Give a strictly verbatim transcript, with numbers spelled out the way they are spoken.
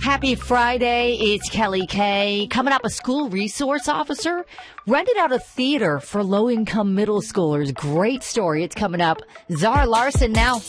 Happy Friday. It's Kelly K. Coming up, a school resource officer rented out a theater for low-income middle schoolers. Great story. It's coming up. Zara Larson now.